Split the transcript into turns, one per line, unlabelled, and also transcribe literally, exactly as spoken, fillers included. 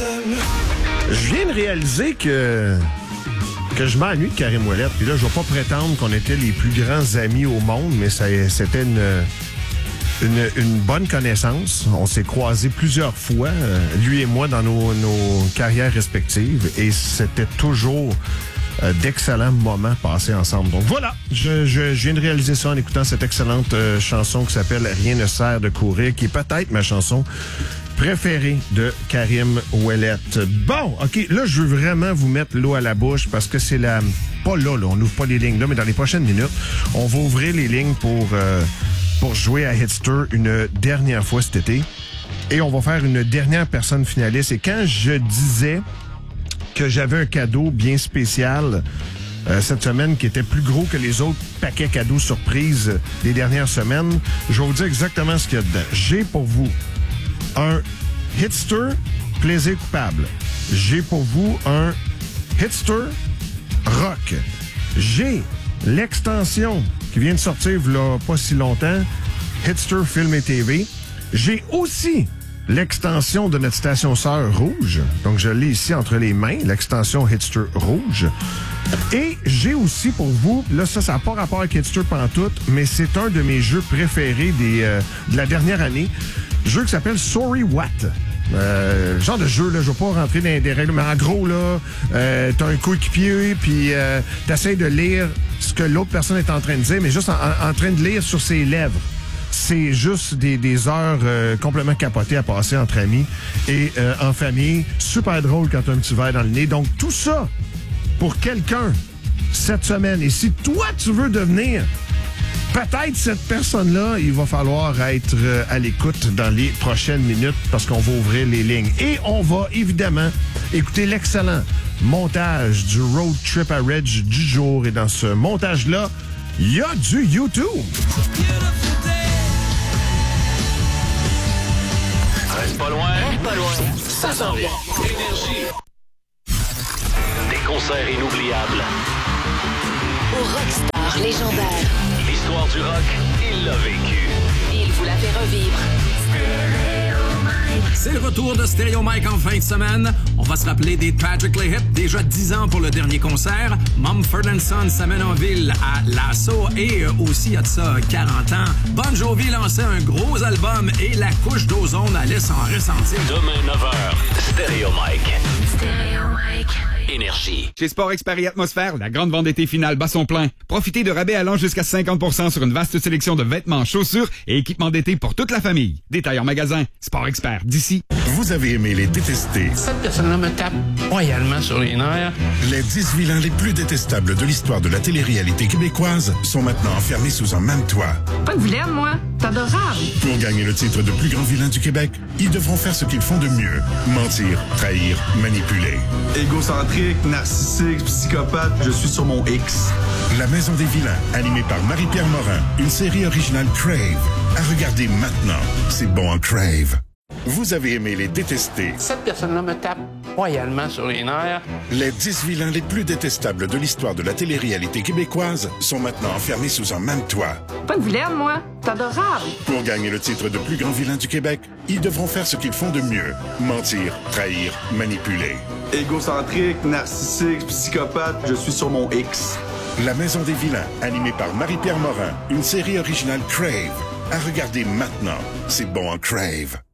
Je viens de réaliser que que je m'ennuie de Karim Ouellet. Puis là, je vais pas prétendre qu'on était les plus grands amis au monde, mais ça, c'était une, une, une bonne connaissance. On s'est croisés plusieurs fois, euh, lui et moi, dans nos, nos carrières respectives. Et c'était toujours euh, d'excellents moments passés ensemble. Donc voilà, je, je, je viens de réaliser ça en écoutant cette excellente euh, chanson qui s'appelle « Rien ne sert de courir », qui est peut-être ma chanson préféré de Karim Ouellet. Bon, OK, là, je veux vraiment vous mettre l'eau à la bouche parce que c'est la... Pas là, là, on n'ouvre pas les lignes là, mais dans les prochaines minutes, on va ouvrir les lignes pour, euh, pour jouer à Hitster une dernière fois cet été. Et on va faire une dernière personne finaliste. Et quand je disais que j'avais un cadeau bien spécial euh, cette semaine qui était plus gros que les autres paquets cadeaux surprises des dernières semaines, je vais vous dire exactement ce qu'il y a dedans. J'ai pour vous un Hitster plaisir coupable. J'ai pour vous un Hitster rock. J'ai l'extension qui vient de sortir il y a pas si longtemps, Hitster Film et T V. J'ai aussi l'extension de notre station sœur Rouge. Donc, je l'ai ici entre les mains, l'extension Hitster Rouge. Et j'ai aussi pour vous, là, ça, ça n'a pas rapport avec Hitster pantoute, mais c'est un de mes jeux préférés des, euh, de la dernière année. Jeu qui s'appelle Sorry What. Euh, genre de jeu, là, je vais pas rentrer dans des règles, mais en gros, là, euh, t'as un coéquipier, puis euh, t'essayes de lire ce que l'autre personne est en train de dire, mais juste en, en, en train de lire sur ses lèvres. C'est juste des, des heures euh, complètement capotées à passer entre amis et euh, en famille. Super drôle quand t'as un petit verre dans le nez. Donc, tout ça pour quelqu'un cette semaine. Et si toi, tu veux devenir peut-être cette personne-là, il va falloir être euh, à l'écoute dans les prochaines minutes parce qu'on va ouvrir les lignes. Et on va évidemment écouter l'excellent montage du Road Trip à Reg du jour. Et dans ce montage-là, il y a du YouTube.
Reste pas loin. Reste pas loin. Ça s'en vient. Énergie. Des concerts inoubliables.
Au Rockstar légendaire.
L'histoire du rock, il l'a vécu.
Il vous la fait revivre.
C'est le retour de Stereo Mike en fin de semaine. On va se rappeler des Tragically Hip, déjà dix ans pour le dernier concert. Mumford and Sons s'amène en ville à Lasso et aussi, il y a de ça quarante ans, Bon Jovi lançait un gros album et la couche d'ozone allait s'en ressentir.
Demain, neuf heures, Stereo Mike. Stereo Mike. Énergie.
Chez Sport Expert et Atmosphère, la grande vente d'été finale bat son plein. Profitez de rabais allant jusqu'à cinquante pour cent sur une vaste sélection de vêtements, chaussures et équipements d'été pour toute la famille. Détail en magasin. Sport Expert d'ici.
Vous avez aimé les détester.
Cette personne-là me tape royalement sur les nerfs.
Les dix vilains les plus détestables de l'histoire de la télé-réalité québécoise sont maintenant enfermés sous un même toit.
Pas de vilaine, moi. C'est adorable.
Pour gagner le titre de plus grand vilain du Québec, ils devront faire ce qu'ils font de mieux. Mentir, trahir, manipuler.
Égocentrique, narcissique, psychopathe, je suis sur mon X.
La Maison des vilains, animée par Marie-Pierre Morin, une série originale Crave. À regarder maintenant, c'est bon en Crave. Vous avez aimé les détester.
Cette personne-là me tape royalement sur les nerfs.
Les dix vilains les plus détestables de l'histoire de la télé-réalité québécoise sont maintenant enfermés sous un même toit.
Pas de vilaine, moi. C'est adorable.
Pour gagner le titre de plus grand vilain du Québec, ils devront faire ce qu'ils font de mieux. Mentir, trahir, manipuler.
Égocentrique, narcissique, psychopathe, je suis sur mon X.
La Maison des vilains, animée par Marie-Pierre Morin, une série originale Crave. À regarder maintenant, c'est bon en Crave.